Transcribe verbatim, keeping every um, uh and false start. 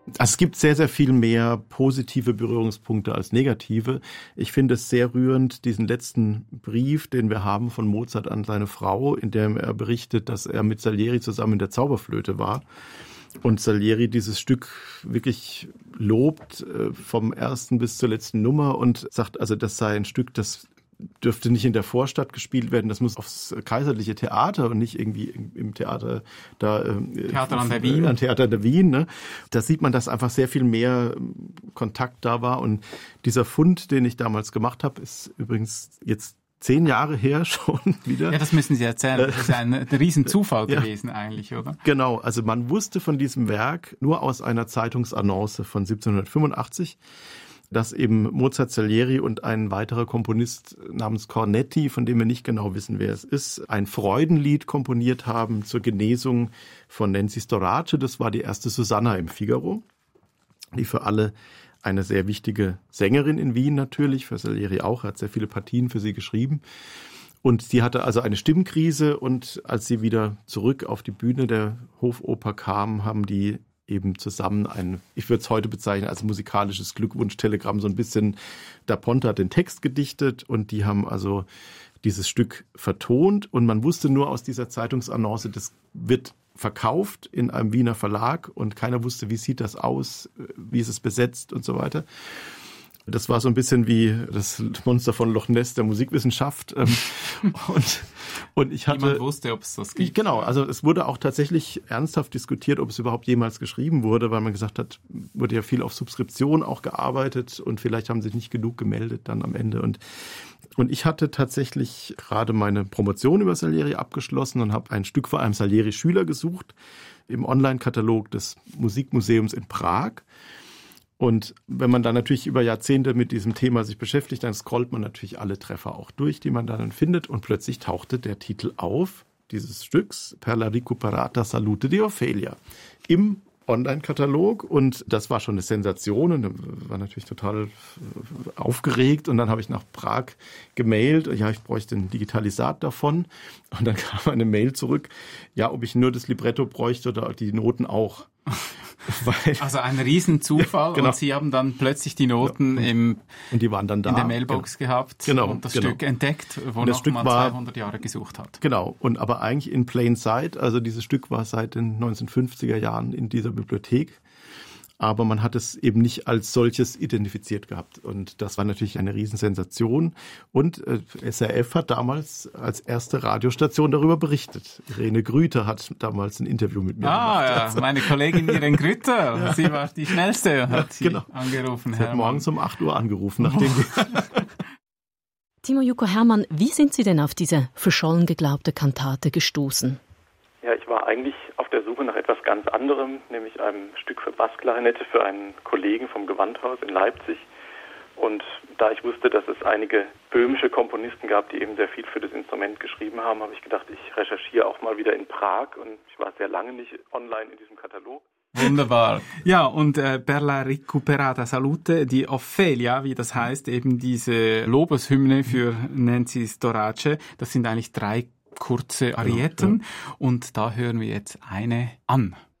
Also es gibt sehr, sehr viel mehr positive Berührungspunkte als negative. Ich finde es sehr rührend, diesen letzten Brief, den wir haben von Mozart an seine Frau, in dem er berichtet, dass er mit Salieri zusammen in der Zauberflöte war. Und Salieri dieses Stück wirklich lobt, vom ersten bis zur letzten Nummer, und sagt, also das sei ein Stück, das dürfte nicht in der Vorstadt gespielt werden, das muss aufs kaiserliche Theater und nicht irgendwie im Theater da Theater an der Wien. An Theater der Wien, ne? Da sieht man, dass einfach sehr viel mehr Kontakt da war. Und dieser Fund, den ich damals gemacht habe, ist übrigens jetzt zehn Jahre her schon wieder. Ja, das müssen Sie erzählen. Das ist ein, ein Riesenzufall ja, gewesen eigentlich, oder? Genau, also man wusste von diesem Werk nur aus einer Zeitungsannonce von siebzehnhundertfünfundachtzig, dass eben Mozart, Salieri und ein weiterer Komponist namens Cornetti, von dem wir nicht genau wissen, wer es ist, ein Freudenlied komponiert haben zur Genesung von Nancy Storace. Das war die erste Susanna im Figaro, die für alle eine sehr wichtige Sängerin in Wien natürlich, für Salieri auch, er hat sehr viele Partien für sie geschrieben. Und sie hatte also eine Stimmkrise, und als sie wieder zurück auf die Bühne der Hofoper kam, haben die eben zusammen ein, ich würde es heute bezeichnen als musikalisches Glückwunschtelegramm, so ein bisschen, da Ponte hat den Text gedichtet und die haben also dieses Stück vertont, und man wusste nur aus dieser Zeitungsannonce, das wird verkauft in einem Wiener Verlag, und keiner wusste, wie sieht das aus, wie ist es besetzt und so weiter. Das war so ein bisschen wie das Monster von Loch Ness der Musikwissenschaft. Und, und ich hatte, niemand wusste, ob es das gibt. Genau, also es wurde auch tatsächlich ernsthaft diskutiert, ob es überhaupt jemals geschrieben wurde, weil man gesagt hat, wurde ja viel auf Subskription auch gearbeitet, und vielleicht haben sich nicht genug gemeldet dann am Ende. Und Und ich hatte tatsächlich gerade meine Promotion über Salieri abgeschlossen und habe ein Stück von einem Salieri-Schüler gesucht im Online-Katalog des Musikmuseums in Prag. Und wenn man dann natürlich über Jahrzehnte mit diesem Thema sich beschäftigt, dann scrollt man natürlich alle Treffer auch durch, die man dann findet. Und plötzlich tauchte der Titel auf dieses Stücks, Per la recuperata salute di Ophelia, im Online-Katalog, und das war schon eine Sensation und war natürlich total aufgeregt, und dann habe ich nach Prag gemailt, ja, ich bräuchte ein Digitalisat davon, und dann kam eine Mail zurück, ja, ob ich nur das Libretto bräuchte oder die Noten auch. Weil, also ein Riesenzufall, ja, genau. Und Sie haben dann plötzlich die Noten ja. im, und die waren dann da. in der Mailbox genau. gehabt genau, und das genau. Stück entdeckt, wo das noch Stück mal war, zweihundert Jahre gesucht hat. Genau, und aber eigentlich in plain sight, also dieses Stück war seit den neunzehnhundertfünfziger Jahren in dieser Bibliothek, aber man hat es eben nicht als solches identifiziert gehabt, und das war natürlich eine Riesensensation, und äh, S R F hat damals als erste Radiostation darüber berichtet. Irene Grüter hat damals ein Interview mit mir ah, gemacht. Ja, also. Meine Kollegin Irene Grüter, ja. Sie war die Schnellste, hat sie genau. angerufen. Sie hat morgens um acht Uhr angerufen, nachdem wir Timo Jukka Hermann, wie sind Sie denn auf diese verschollen geglaubte Kantate gestoßen? Ja, ich war eigentlich auf der Suche nach etwas ganz anderem, nämlich einem Stück für Bassklarinette für einen Kollegen vom Gewandhaus in Leipzig. Und da ich wusste, dass es einige böhmische Komponisten gab, die eben sehr viel für das Instrument geschrieben haben, habe ich gedacht, ich recherchiere auch mal wieder in Prag, und ich war sehr lange nicht online in diesem Katalog. Wunderbar. Ja, und äh, Per la recuperata salute di Ophelia, wie das heißt, eben diese Lobeshymne für Nancy Storace, das sind eigentlich drei kurze Arietten, ja, ja. Und da hören wir jetzt eine an.